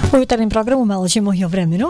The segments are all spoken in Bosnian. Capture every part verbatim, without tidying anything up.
U jutarnjem programu malo ćemo i o vremenu.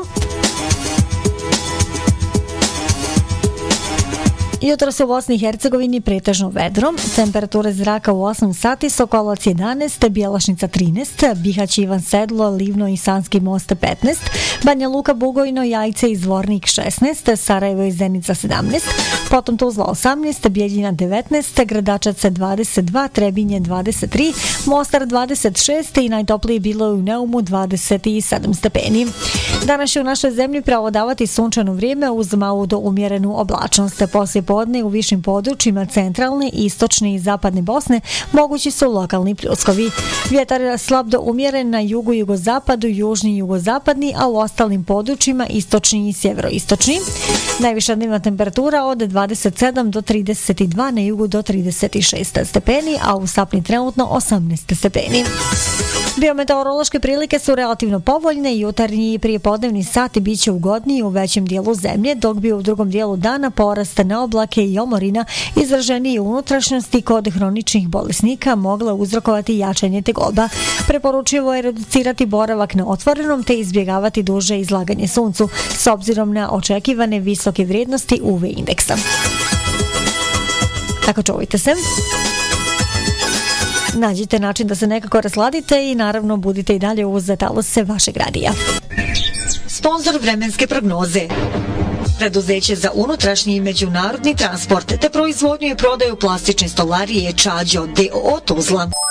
Jutro se u Bosni i Hercegovini pretežno vedro, temperature zraka u osam sati, Sokolac jedanaest, Bjelašnica trinaest, Bihać, Ivan Sedlo, Livno i Sanski Most petnaest, Banja Luka, Bugojno, Jajce i Zvornik šesnaest, Sarajevo i Zenica sedamnaest, potom Tuzla osamnaest, Bijeljina devetnaest, Gradačac dvadeset dva, Trebinje dvadeset tri, Mostar dvadeset šest i najtoplije bilo je u Neumu dvadeset sedam stepeni. Danas će u našoj zemlji pravodavati sunčano vrijeme uz malu do umjerenu oblačnost. Poslije podne u višim područjima centralne, istočne i zapadne Bosne mogući su lokalni pljuskovi. Vjetar slab do umjeren na jugu, jugozapadu, južni i jugozapadni, a u ostalim područjima istočni i sjeveroistočni. Najviša dnevna temperatura od dvadeset sedam do trideset dva, na jugu do trideset šest stepeni, a u Sapni trenutno osamnaest stepeni. Biometeorološke prilike su relativno povoljne, jutarnji i prijepodnevni sati bit će ugodniji u većem dijelu zemlje, dok bi u drugom dijelu dana porast na oblake i omorina izraženije unutrašnjosti kod hroničnih bolesnika mogla uzrokovati jačanje tegoba. Preporučivo je reducirati boravak na otvorenom te izbjegavati duže izlaganje suncu s obzirom na očekivane visoke vrijednosti U V indeksa. Tako čuvajte se. Nađite način da se nekako rasladite i naravno budite i dalje uz talose vašeg radija. Sponzor vremenske prognoze. Preduzeće za unutrašnji i međunarodni transport te proizvodnju i prodaju plastične stolarije Čađo D O O Tuzla.